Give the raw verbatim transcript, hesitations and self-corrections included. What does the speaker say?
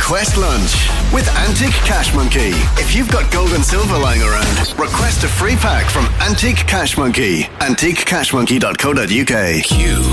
Request lunch with Antique Cash Monkey. If you've got gold and silver lying around, request a free pack from Antique Cash Monkey. antique cash monkey dot co dot uk. Q